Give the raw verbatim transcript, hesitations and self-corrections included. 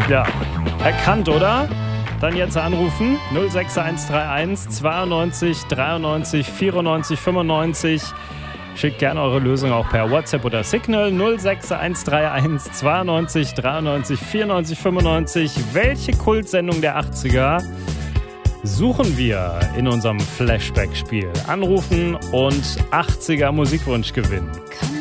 Ja, erkannt, oder? Dann jetzt anrufen. null sechs eins drei eins zweiundneunzig dreiundneunzig vierundneunzig fünfundneunzig. Schickt gerne eure Lösung auch per WhatsApp oder Signal. null sechs eins drei eins zweiundneunzig dreiundneunzig vierundneunzig fünfundneunzig. Welche Kultsendung der achtziger suchen wir in unserem Flashback-Spiel? Anrufen und achtziger Musikwunsch gewinnen.